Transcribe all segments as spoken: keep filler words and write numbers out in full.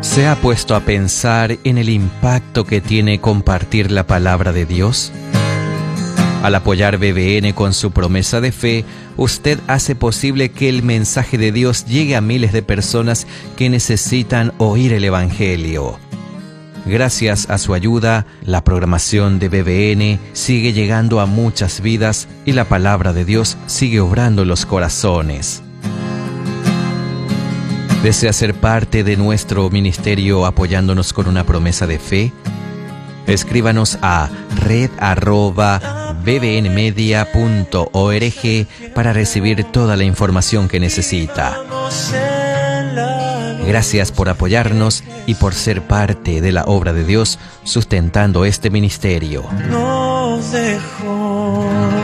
¿Se ha puesto a pensar en el impacto que tiene compartir la palabra de Dios? Al apoyar B B N con su promesa de fe, usted hace posible que el mensaje de Dios llegue a miles de personas que necesitan oír el Evangelio. Gracias a su ayuda, la programación de B B N sigue llegando a muchas vidas y la palabra de Dios sigue obrando en los corazones. ¿Desea ser parte de nuestro ministerio apoyándonos con una promesa de fe? Escríbanos a red arroba b b n media punto org para recibir toda la información que necesita. Gracias por apoyarnos y por ser parte de la obra de Dios sustentando este ministerio. Nos dejó.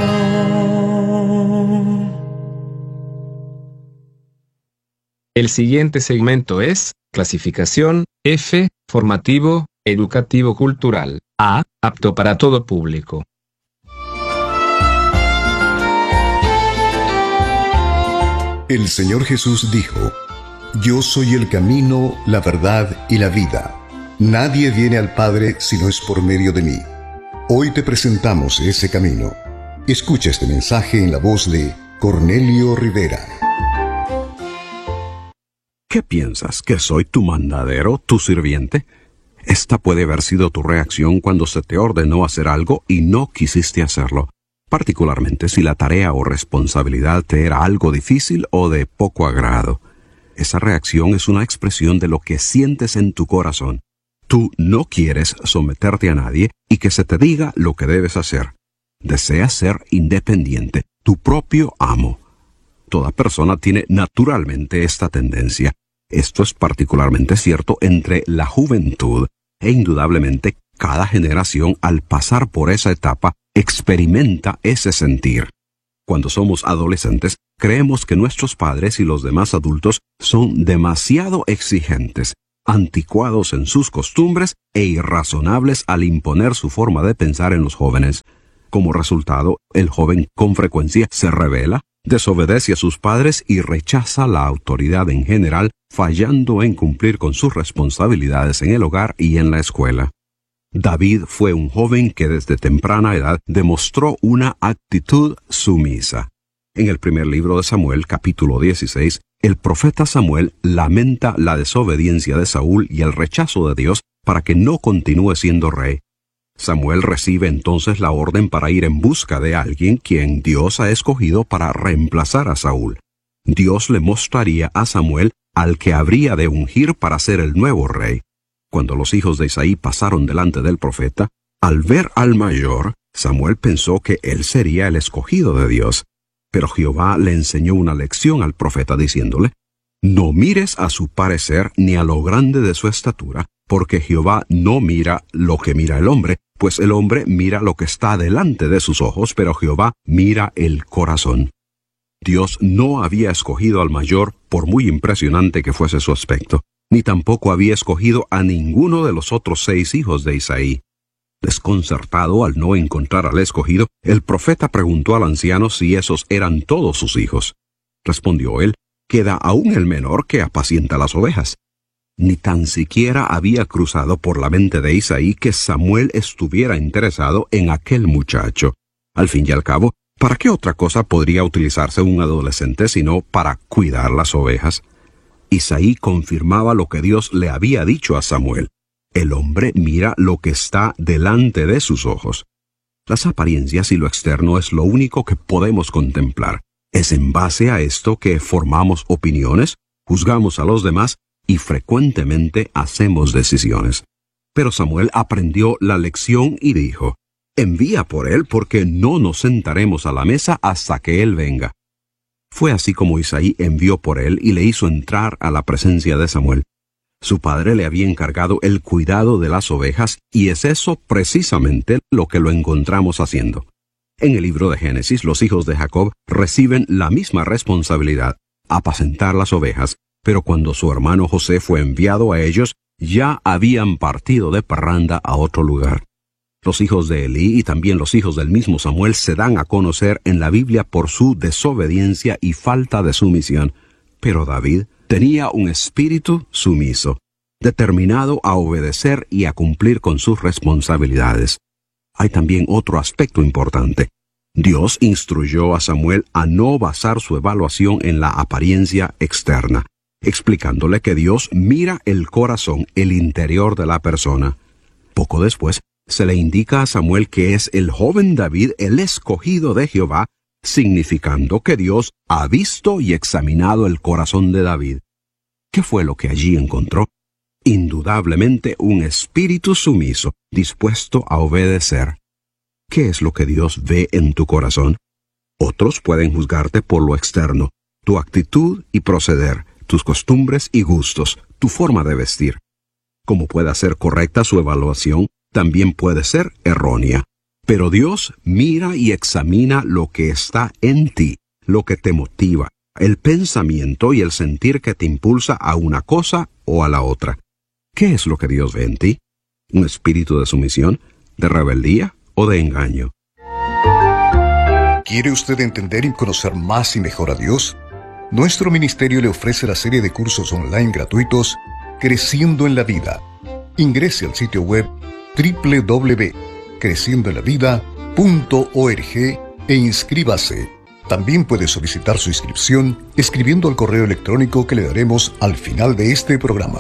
El siguiente segmento es clasificación F, formativo, educativo cultural. A, apto para todo público. El Señor Jesús dijo: Yo soy el camino, la verdad y la vida. Nadie viene al Padre si no es por medio de mí. Hoy te presentamos ese camino. Escucha este mensaje en la voz de Cornelio Rivera. ¿Qué piensas? ¿Que soy tu mandadero, tu sirviente? Esta puede haber sido tu reacción cuando se te ordenó hacer algo y no quisiste hacerlo, particularmente si la tarea o responsabilidad te era algo difícil o de poco agrado. Esa reacción es una expresión de lo que sientes en tu corazón. Tú no quieres someterte a nadie y que se te diga lo que debes hacer. Deseas ser independiente, tu propio amo. Toda persona tiene naturalmente esta tendencia. Esto es particularmente cierto entre la juventud, e indudablemente cada generación al pasar por esa etapa experimenta ese sentir. Cuando somos adolescentes, creemos que nuestros padres y los demás adultos son demasiado exigentes, anticuados en sus costumbres e irrazonables al imponer su forma de pensar en los jóvenes. Como resultado, el joven con frecuencia se rebela, desobedece a sus padres y rechaza la autoridad en general, fallando en cumplir con sus responsabilidades en el hogar y en la escuela. David fue un joven que desde temprana edad demostró una actitud sumisa. En el primer libro de Samuel, capítulo dieciséis, el profeta Samuel lamenta la desobediencia de Saúl y el rechazo de Dios para que no continúe siendo rey. Samuel recibe entonces la orden para ir en busca de alguien quien Dios ha escogido para reemplazar a Saúl. Dios le mostraría a Samuel al que habría de ungir para ser el nuevo rey. Cuando los hijos de Isaí pasaron delante del profeta, al ver al mayor, Samuel pensó que él sería el escogido de Dios. Pero Jehová le enseñó una lección al profeta diciéndole: No mires a su parecer ni a lo grande de su estatura, porque Jehová no mira lo que mira el hombre, pues el hombre mira lo que está delante de sus ojos, pero Jehová mira el corazón. Dios no había escogido al mayor, por muy impresionante que fuese su aspecto, ni tampoco había escogido a ninguno de los otros seis hijos de Isaí. Desconcertado al no encontrar al escogido, el profeta preguntó al anciano si esos eran todos sus hijos. Respondió él: Queda aún el menor que apacienta las ovejas. Ni tan siquiera había cruzado por la mente de Isaí que Samuel estuviera interesado en aquel muchacho. Al fin y al cabo, ¿para qué otra cosa podría utilizarse un adolescente sino para cuidar las ovejas? Isaí confirmaba lo que Dios le había dicho a Samuel: El hombre mira lo que está delante de sus ojos. Las apariencias y lo externo es lo único que podemos contemplar. Es en base a esto que formamos opiniones, juzgamos a los demás y frecuentemente hacemos decisiones. Pero Samuel aprendió la lección y dijo: Envía por él, porque no nos sentaremos a la mesa hasta que él venga. Fue así como Isaí envió por él y le hizo entrar a la presencia de Samuel. Su padre le había encargado el cuidado de las ovejas, y es eso precisamente lo que lo encontramos haciendo. En el libro de Génesis, los hijos de Jacob reciben la misma responsabilidad, apacentar las ovejas, pero cuando su hermano José fue enviado a ellos, ya habían partido de parranda a otro lugar. Los hijos de Elí y también los hijos del mismo Samuel se dan a conocer en la Biblia por su desobediencia y falta de sumisión. Pero David tenía un espíritu sumiso. determinado a obedecer y a cumplir con sus responsabilidades. Hay también otro aspecto importante. Dios instruyó a Samuel a no basar su evaluación en la apariencia externa, explicándole que Dios mira el corazón, el interior de la persona. Poco después, se le indica a Samuel que es el joven David el escogido de Jehová, significando que Dios ha visto y examinado el corazón de David. ¿Qué fue lo que allí encontró? Indudablemente un espíritu sumiso, dispuesto a obedecer. ¿Qué es lo que Dios ve en tu corazón? Otros pueden juzgarte por lo externo, tu actitud y proceder, tus costumbres y gustos, tu forma de vestir. Como pueda ser correcta su evaluación, también puede ser errónea. Pero Dios mira y examina lo que está en ti, lo que te motiva, el pensamiento y el sentir que te impulsa a una cosa o a la otra. ¿Qué es lo que Dios ve en ti? ¿Un espíritu de sumisión, de rebeldía o de engaño? ¿Quiere usted entender y conocer más y mejor a Dios? Nuestro ministerio le ofrece la serie de cursos online gratuitos Creciendo en la Vida. Ingrese al sitio web doble u doble u doble u punto creciendo en la vida punto org e inscríbase. También puede solicitar su inscripción escribiendo al correo electrónico que le daremos al final de este programa.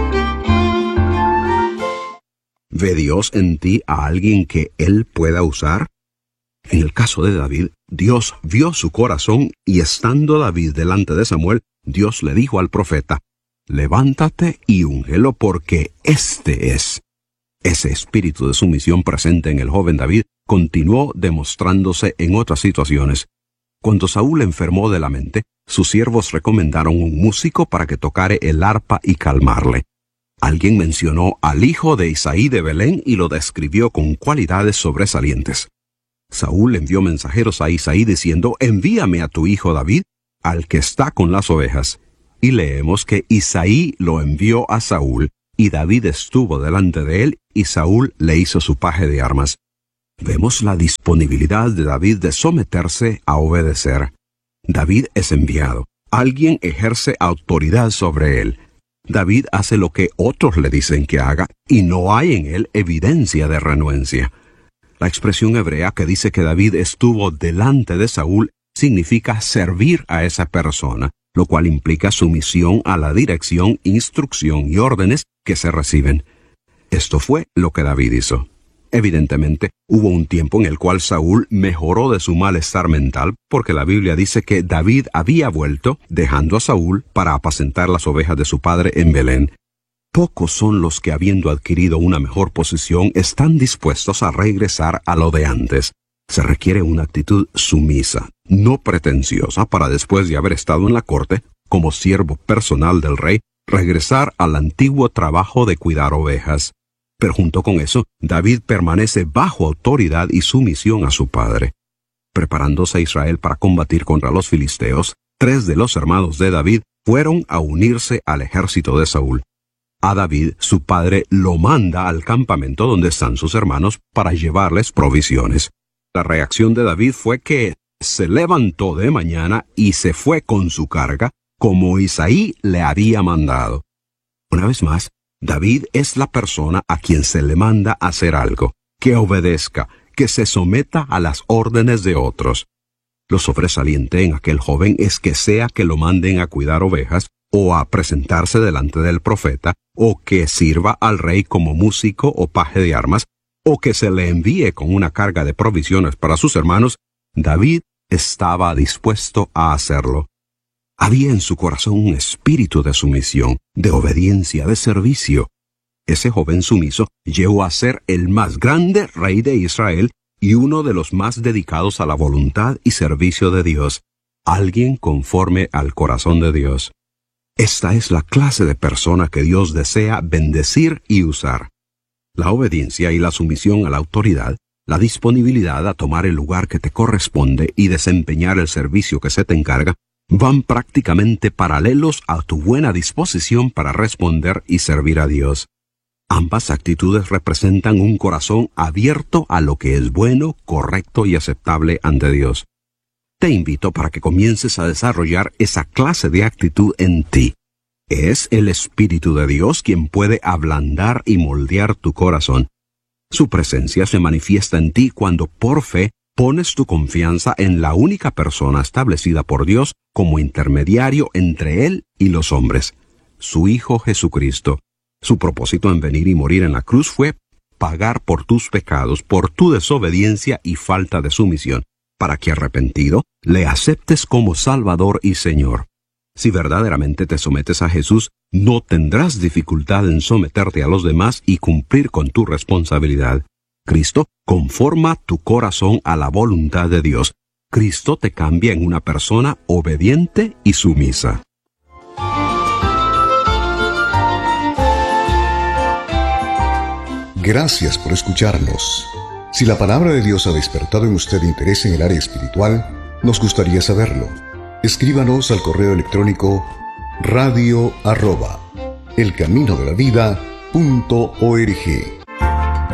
¿Ve Dios en ti a alguien que Él pueda usar? En el caso de David, Dios vio su corazón y estando David delante de Samuel, Dios le dijo al profeta, «Levántate y úngelo porque este es». Ese espíritu de sumisión presente en el joven David continuó demostrándose en otras situaciones. Cuando Saúl enfermó de la mente, sus siervos recomendaron un músico para que tocare el arpa y calmarle. Alguien mencionó al hijo de Isaí de Belén y lo describió con cualidades sobresalientes. Saúl envió mensajeros a Isaí diciendo, «Envíame a tu hijo David, al que está con las ovejas». Y leemos que Isaí lo envió a Saúl, y David estuvo delante de él, y Saúl le hizo su paje de armas. Vemos la disponibilidad de David de someterse a obedecer. David es enviado. Alguien ejerce autoridad sobre él. David hace lo que otros le dicen que haga, y no hay en él evidencia de renuencia. La expresión hebrea que dice que David estuvo delante de Saúl significa servir a esa persona, lo cual implica sumisión a la dirección, instrucción y órdenes que se reciben. Esto fue lo que David hizo. Evidentemente, hubo un tiempo en el cual Saúl mejoró de su malestar mental, porque la Biblia dice que David había vuelto, dejando a Saúl para apacentar las ovejas de su padre en Belén. Pocos son los que, habiendo adquirido una mejor posición, están dispuestos a regresar a lo de antes. Se requiere una actitud sumisa, no pretenciosa, para después de haber estado en la corte, como siervo personal del rey, regresar al antiguo trabajo de cuidar ovejas. Pero junto con eso, David permanece bajo autoridad y sumisión a su padre. Preparándose a Israel para combatir contra los filisteos, tres de los hermanos de David fueron a unirse al ejército de Saúl. A David, su padre lo manda al campamento donde están sus hermanos para llevarles provisiones. La reacción de David fue que se levantó de mañana y se fue con su carga, como Isaí le había mandado. Una vez más, David es la persona a quien se le manda hacer algo, que obedezca, que se someta a las órdenes de otros. Lo sobresaliente en aquel joven es que sea que lo manden a cuidar ovejas, o a presentarse delante del profeta, o que sirva al rey como músico o paje de armas, o que se le envíe con una carga de provisiones para sus hermanos, David estaba dispuesto a hacerlo. Había en su corazón un espíritu de sumisión, de obediencia, de servicio. Ese joven sumiso llegó a ser el más grande rey de Israel y uno de los más dedicados a la voluntad y servicio de Dios, alguien conforme al corazón de Dios. Esta es la clase de persona que Dios desea bendecir y usar. La obediencia y la sumisión a la autoridad, la disponibilidad a tomar el lugar que te corresponde y desempeñar el servicio que se te encarga, van prácticamente paralelos a tu buena disposición para responder y servir a Dios. Ambas actitudes representan un corazón abierto a lo que es bueno, correcto y aceptable ante Dios. Te invito para que comiences a desarrollar esa clase de actitud en ti. Es el Espíritu de Dios quien puede ablandar y moldear tu corazón. Su presencia se manifiesta en ti cuando por fe pones tu confianza en la única persona establecida por Dios como intermediario entre Él y los hombres, su Hijo Jesucristo. Su propósito en venir y morir en la cruz fue pagar por tus pecados, por tu desobediencia y falta de sumisión, para que arrepentido le aceptes como Salvador y Señor. Si verdaderamente te sometes a Jesús, no tendrás dificultad en someterte a los demás y cumplir con tu responsabilidad. Cristo conforma tu corazón a la voluntad de Dios. Cristo te cambia en una persona obediente y sumisa. Gracias por escucharnos. Si la palabra de Dios ha despertado en usted interés en el área espiritual, nos gustaría saberlo. Escríbanos al correo electrónico radio arroba elcaminodelavida punto org.